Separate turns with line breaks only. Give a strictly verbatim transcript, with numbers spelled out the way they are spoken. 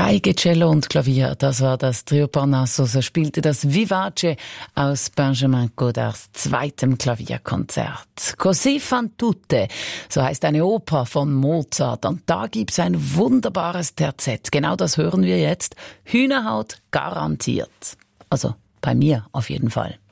Geige, Cello und Klavier, das war das Trio Parnassus. Er spielte das Vivace aus Benjamin Godards zweitem Klavierkonzert. Così fan tutte, so heißt eine Oper von Mozart. Und da gibt's ein wunderbares Terzett. Genau das hören wir jetzt. Hühnerhaut garantiert. Also bei mir auf jeden Fall.